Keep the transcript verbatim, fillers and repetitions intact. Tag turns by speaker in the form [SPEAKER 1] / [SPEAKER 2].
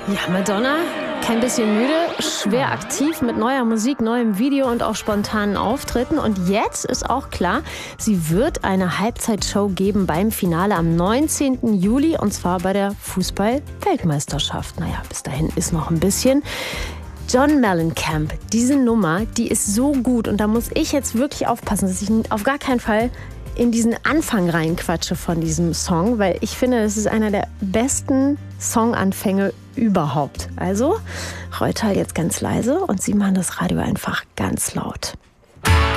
[SPEAKER 1] Ja, Madonna, kein bisschen müde, schwer aktiv mit neuer Musik, neuem Video und auch spontanen Auftritten. Und jetzt ist auch klar, sie wird eine Halbzeitshow geben beim Finale am neunzehnten Juli und zwar bei der Fußball-Weltmeisterschaft. Naja, bis dahin ist noch ein bisschen. John Mellencamp, diese Nummer, die ist so gut und da muss ich jetzt wirklich aufpassen, dass ich auf gar keinen Fall in diesen Anfang reinquatsche von diesem Song, weil ich finde, es ist einer der besten Songanfänge überhaupt. Also, Reuter jetzt ganz leise und Sie machen das Radio einfach ganz laut.